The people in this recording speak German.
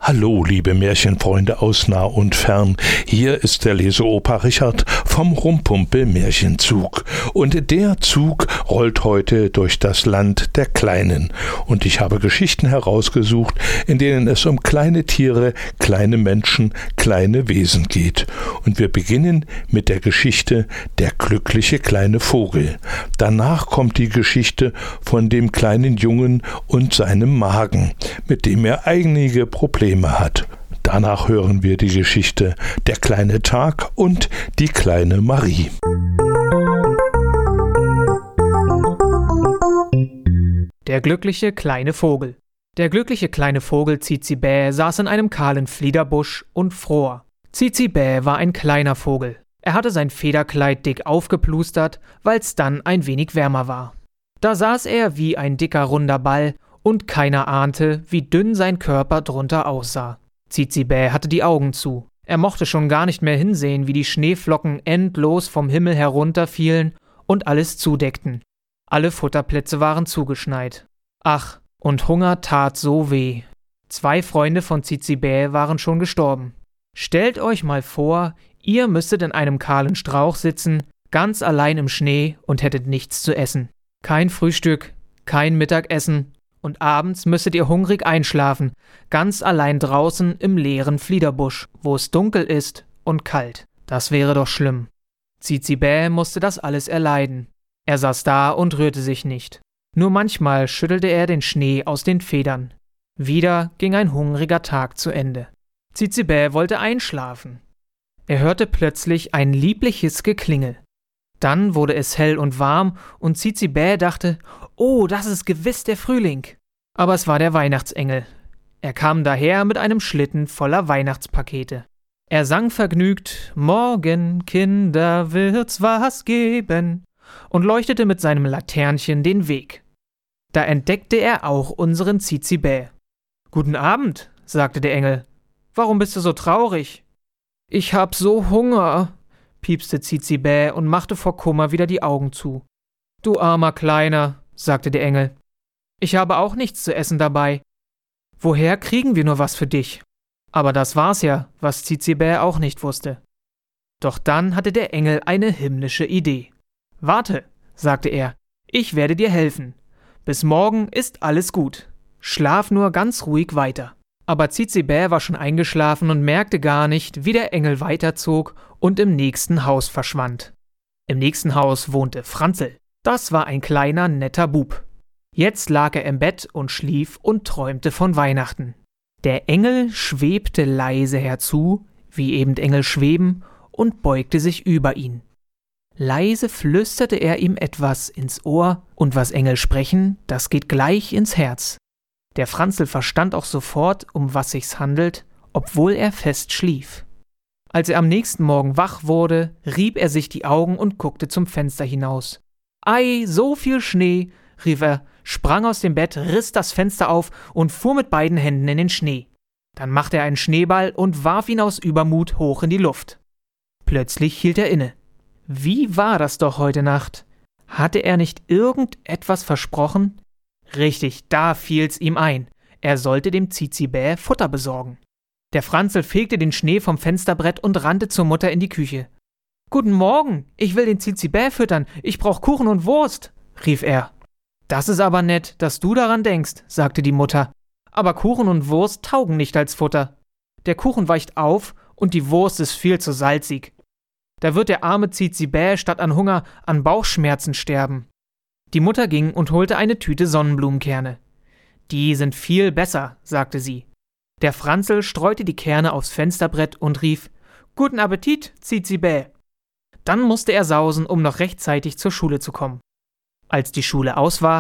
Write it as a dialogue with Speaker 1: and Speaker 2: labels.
Speaker 1: Hallo, liebe Märchenfreunde aus nah und fern. Hier ist der Leseopa Richard vom Rumpumpel-Märchenzug. Und der Zug rollt heute durch das Land der Kleinen. Und ich habe Geschichten herausgesucht, in denen es um kleine Tiere, kleine Menschen, kleine Wesen geht. Und wir beginnen mit der Geschichte Der glückliche kleine Vogel. Danach kommt die Geschichte von dem kleinen Jungen und seinem Magen, mit dem er einige Probleme hat. Danach hören wir die Geschichte Der kleine Tag und die kleine Marie.
Speaker 2: Der glückliche kleine Vogel. Der glückliche kleine Vogel Zizi-Bä saß in einem kahlen Fliederbusch und fror. Zizi-Bä war ein kleiner Vogel. Er hatte sein Federkleid dick aufgeplustert, weil's dann ein wenig wärmer war. Da saß er wie ein dicker runder Ball und keiner ahnte, wie dünn sein Körper drunter aussah. Zizi-Bä hatte die Augen zu. Er mochte schon gar nicht mehr hinsehen, wie die Schneeflocken endlos vom Himmel herunterfielen und alles zudeckten. Alle Futterplätze waren zugeschneit. Ach, und Hunger tat so weh. 2 Freunde von Zizi-Bä waren schon gestorben. Stellt euch mal vor, ihr müsstet in einem kahlen Strauch sitzen, ganz allein im Schnee und hättet nichts zu essen. Kein Frühstück, kein Mittagessen. Und abends müsstet ihr hungrig einschlafen, ganz allein draußen im leeren Fliederbusch, wo es dunkel ist und kalt. Das wäre doch schlimm. Zizi-Bä musste das alles erleiden. Er saß da und rührte sich nicht. Nur manchmal schüttelte er den Schnee aus den Federn. Wieder ging ein hungriger Tag zu Ende. Zizi-Bä wollte einschlafen. Er hörte plötzlich ein liebliches Geklingel. Dann wurde es hell und warm und Zizi-Bä dachte, oh, das ist gewiss der Frühling. Aber es war der Weihnachtsengel. Er kam daher mit einem Schlitten voller Weihnachtspakete. Er sang vergnügt, morgen, Kinder, wird's was geben, und leuchtete mit seinem Laternchen den Weg. Da entdeckte er auch unseren Zizi-Bä. »Guten Abend«, sagte der Engel. »Warum bist du so traurig?« »Ich hab so Hunger«, piepste Zizi-Bä und machte vor Kummer wieder die Augen zu. »Du armer Kleiner«, sagte der Engel. »Ich habe auch nichts zu essen dabei. Woher kriegen wir nur was für dich?« Aber das war's ja, was Zizi-Bä auch nicht wusste. Doch dann hatte der Engel eine himmlische Idee. »Warte«, sagte er, »ich werde dir helfen. Bis morgen ist alles gut. Schlaf nur ganz ruhig weiter.« Aber Zizi-Bä war schon eingeschlafen und merkte gar nicht, wie der Engel weiterzog und im nächsten Haus verschwand. Im nächsten Haus wohnte Franzl. Das war ein kleiner, netter Bub. Jetzt lag er im Bett und schlief und träumte von Weihnachten. Der Engel schwebte leise herzu, wie eben Engel schweben, und beugte sich über ihn. Leise flüsterte er ihm etwas ins Ohr, und was Engel sprechen, das geht gleich ins Herz. Der Franzl verstand auch sofort, um was sich's handelt, obwohl er fest schlief. Als er am nächsten Morgen wach wurde, rieb er sich die Augen und guckte zum Fenster hinaus. »Ei, so viel Schnee«, rief er, sprang aus dem Bett, riss das Fenster auf und fuhr mit beiden Händen in den Schnee. Dann machte er einen Schneeball und warf ihn aus Übermut hoch in die Luft. Plötzlich hielt er inne. Wie war das doch heute Nacht? Hatte er nicht irgendetwas versprochen? Richtig, da fiel's ihm ein. Er sollte dem Zizi-Bä Futter besorgen. Der Franzl fegte den Schnee vom Fensterbrett und rannte zur Mutter in die Küche. »Guten Morgen, ich will den Zizi-Bä füttern, ich brauch Kuchen und Wurst«, rief er. »Das ist aber nett, dass du daran denkst«, sagte die Mutter. »Aber Kuchen und Wurst taugen nicht als Futter. Der Kuchen weicht auf und die Wurst ist viel zu salzig. Da wird der arme Zizi-Bä statt an Hunger an Bauchschmerzen sterben.« Die Mutter ging und holte eine Tüte Sonnenblumenkerne. »Die sind viel besser«, sagte sie. Der Franzl streute die Kerne aufs Fensterbrett und rief, »Guten Appetit, Zizi-Bä!« Dann musste er sausen, um noch rechtzeitig zur Schule zu kommen. Als die Schule aus war,